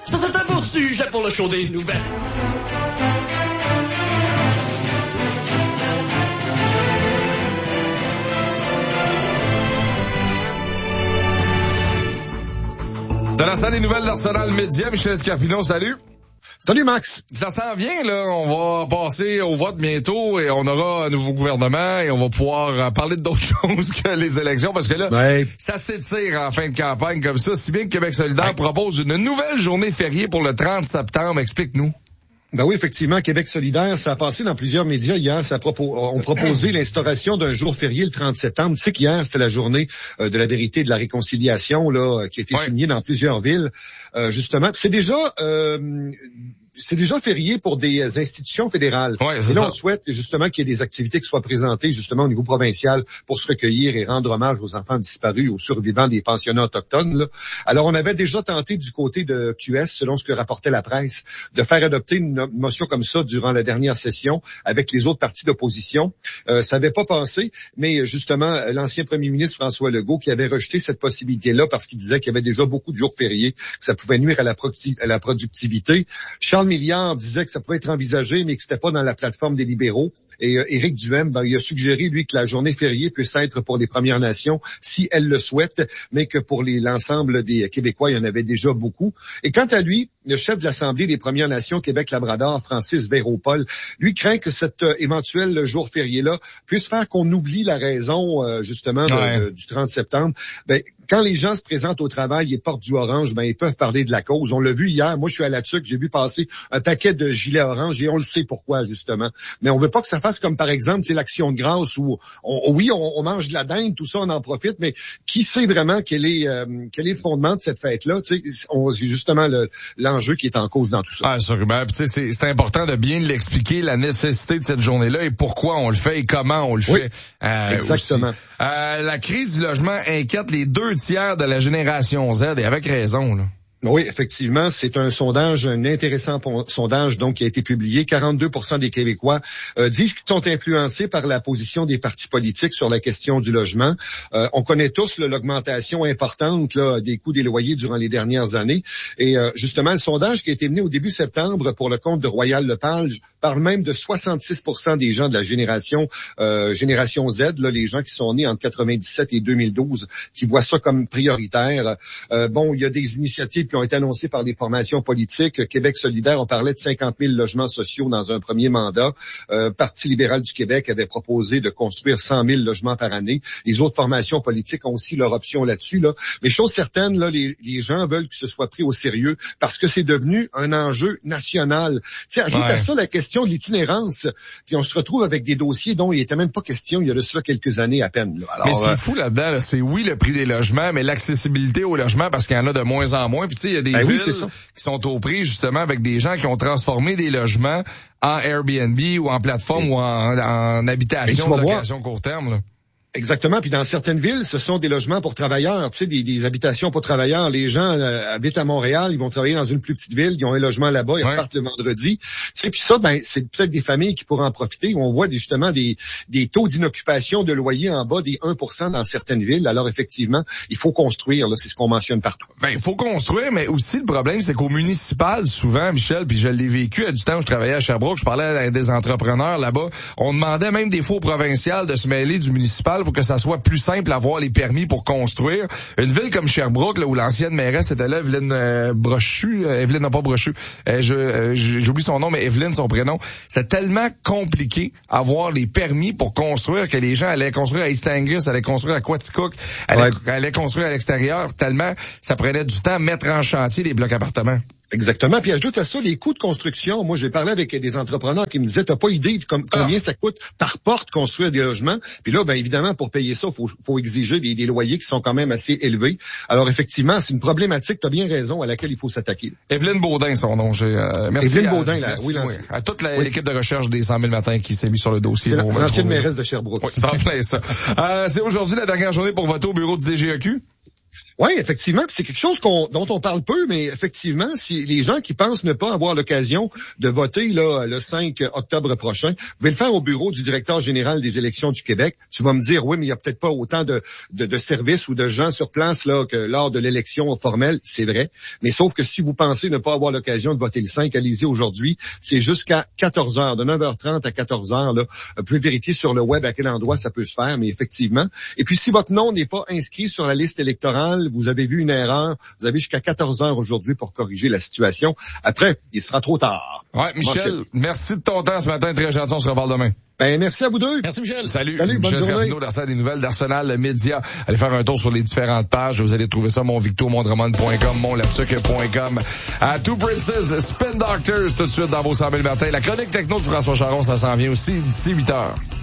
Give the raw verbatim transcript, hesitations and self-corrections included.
Ça, c'est un beau sujet pour le show des nouvelles. Dans la salle des nouvelles d'Arsenal Média, Michel Escarpino, salut. Salut Max. Ça s'en vient, là. On va passer au vote bientôt et on aura un nouveau gouvernement et on va pouvoir parler d'autres choses que les élections parce que là, ouais. ça s'étire en fin de campagne comme ça. Si bien que Québec solidaire ouais. propose une nouvelle journée fériée pour le trente septembre. Explique-nous. Ben oui, effectivement, Québec solidaire, ça a passé dans plusieurs médias hier. Ça propos, on proposé l'instauration d'un jour férié le trente septembre. Tu sais qu'hier, c'était la journée euh, de la vérité et de la réconciliation là, qui a été ouais. signée dans plusieurs villes. Euh, justement, c'est déjà... Euh, c'est déjà férié pour des institutions fédérales. Ouais, et là, ça. on souhaite justement qu'il y ait des activités qui soient présentées justement au niveau provincial pour se recueillir et rendre hommage aux enfants disparus, aux survivants des pensionnats autochtones. Là. Alors, on avait déjà tenté du côté de Q S, selon ce que rapportait la presse, de faire adopter une motion comme ça durant la dernière session avec les autres partis d'opposition. Euh, ça n'avait pas passé, mais justement, l'ancien premier ministre François Legault qui avait rejeté cette possibilité-là parce qu'il disait qu'il y avait déjà beaucoup de jours fériés, que ça pouvait nuire à la, pro- à la productivité. Charles Milliard disait que ça pouvait être envisagé, mais que c'était pas dans la plateforme des libéraux. Et euh, Éric Duhaime, ben, il a suggéré, lui, que la journée fériée puisse être pour les Premières Nations, si elles le souhaitent, mais que pour les, l'ensemble des Québécois, il y en avait déjà beaucoup. Et quant à lui, le chef de l'Assemblée des Premières Nations Québec-Labrador, Francis Véropol, lui craint que cet euh, éventuel jour férié-là puisse faire qu'on oublie la raison, euh, justement, de, ouais. de, du trente septembre. Ben, quand les gens se présentent au travail et portent du orange, ben, ils peuvent parler de la cause. On l'a vu hier. Moi, je suis à la T U C, j'ai vu passer un paquet de gilets orange et on le sait pourquoi, justement. Mais on veut pas que ça fasse comme, par exemple, c'est l'Action de grâce où, on, oui, on, on mange de la dinde, tout ça, on en profite, mais qui sait vraiment quel est, euh, quel est le fondement de cette fête-là? Tu sais, on, c'est justement le, l'enjeu qui est en cause dans tout ça. Ah, sûrement. Puis, tu sais, c'est, c'est important de bien l'expliquer, la nécessité de cette journée-là et pourquoi on le fait et comment on le oui, fait. Euh, exactement. Euh, la crise du logement inquiète les deux tiers de la génération Z et avec raison, là. Oui, effectivement, c'est un sondage, un intéressant sondage donc qui a été publié. quarante-deux pour cent des Québécois euh, disent qu'ils sont influencés par la position des partis politiques sur la question du logement. Euh, on connaît tous là, l'augmentation importante là, des coûts des loyers durant les dernières années. Et euh, justement, le sondage qui a été mené au début septembre pour le compte de Royal Lepage parle même de soixante-six pour cent des gens de la génération euh, génération Z, là, les gens qui sont nés entre quatre-vingt-dix-sept et deux mille douze, qui voient ça comme prioritaire. Euh, bon, il y a des initiatives qui ont été annoncés par des formations politiques. Québec solidaire, on parlait de cinquante mille logements sociaux dans un premier mandat. Euh, Parti libéral du Québec avait proposé de construire cent mille logements par année. Les autres formations politiques ont aussi leur option là-dessus. Là. Mais chose certaine, là, les, les gens veulent que ce soit pris au sérieux parce que c'est devenu un enjeu national. Tu sais, ajoute ouais. à ça la question de l'itinérance. Puis on se retrouve avec des dossiers dont il n'était même pas question il y a de cela quelques années à peine. Là. Alors, mais c'est euh, fou là-dedans. Là. C'est oui le prix des logements, mais l'accessibilité aux logements parce qu'il y en a de moins en moins. Puis tu sais, il y a des Ben villes oui, qui sont aux prises justement avec des gens qui ont transformé des logements en Airbnb ou en plateforme et, ou en, en habitation de location court terme. Là. Exactement. Puis dans certaines villes, ce sont des logements pour travailleurs, tu sais, des, des habitations pour travailleurs. Les gens euh, habitent à Montréal, ils vont travailler dans une plus petite ville, ils ont un logement là-bas, ils ouais. repartent le vendredi. Tu sais, puis ça, ben, c'est peut-être des familles qui pourraient en profiter. On voit des, justement des, des taux d'inoccupation de loyer en bas des un pour cent dans certaines villes. Alors effectivement, il faut construire. Là, c'est ce qu'on mentionne partout. Ben, il faut construire, mais aussi le problème, c'est qu'au municipal, souvent, Michel, puis je l'ai vécu à du temps où je travaillais à Sherbrooke, je parlais à des entrepreneurs là-bas. On demandait même des fois au provincial de se mêler du municipal pour que ça soit plus simple à avoir les permis pour construire. Une ville comme Sherbrooke, là, où l'ancienne mairesse était là, Evelyne euh, Brochu, euh, Evelyne n'a pas Brochu, euh, je, euh, j'oublie son nom, mais Evelyne, son prénom. C'est tellement compliqué avoir les permis pour construire que les gens allaient construire à East Angus, allaient construire à Quaticook, allaient, ouais. allaient construire à l'extérieur, tellement ça prenait du temps à mettre en chantier des blocs appartements. Exactement. Puis ajoute à ça les coûts de construction. Moi, j'ai parlé avec des entrepreneurs qui me disaient, t'as pas idée de com- combien ah. ça coûte par porte construire des logements. Puis là, ben évidemment, pour payer ça, il faut, faut exiger des, des loyers qui sont quand même assez élevés. Alors effectivement, c'est une problématique, t'as bien raison, à laquelle il faut s'attaquer. Evelyne Baudin, son nom. J'ai, euh, merci. Evelyne à, Baudin, là. Merci, oui, oui. À toute la, oui. l'équipe de recherche des cent mille matins qui s'est mis sur le dossier. C'est la, l'ancienne mairesse de Sherbrooke. Oui, c'est en plein ça. euh, c'est aujourd'hui la dernière journée pour voter au bureau du D G E Q. Oui, effectivement, c'est quelque chose qu'on, dont on parle peu, mais effectivement, si les gens qui pensent ne pas avoir l'occasion de voter là, le cinq octobre prochain, vous pouvez le faire au bureau du directeur général des élections du Québec. Tu vas me dire, oui, mais il n'y a peut-être pas autant de, de, de services ou de gens sur place là que lors de l'élection formelle, c'est vrai. Mais sauf que si vous pensez ne pas avoir l'occasion de voter le cinq, allez-y aujourd'hui. C'est jusqu'à quatorze heures, de neuf heures trente à quatorze heures. Là. Vous pouvez vérifier sur le web à quel endroit ça peut se faire, mais effectivement. Et puis, si votre nom n'est pas inscrit sur la liste électorale, vous avez vu une erreur, vous avez jusqu'à quatorze heures aujourd'hui pour corriger la situation. Après, il sera trop tard. Ouais, Michel, merci de ton temps ce matin. Très gentil, on se reparle demain. Ben, merci à vous deux. Merci, Michel. Salut. Salut, bonne Michel journée. Scapino, d'Arsenal des nouvelles d'Arsenal Média. Allez faire un tour sur les différentes pages. Vous allez trouver ça, monvictomondremont point com, monlapsuc point com. À Two Princes, Spin Doctors, tout de suite dans vos cent mille matins. La chronique techno de François Charon, ça s'en vient aussi d'ici huit heures.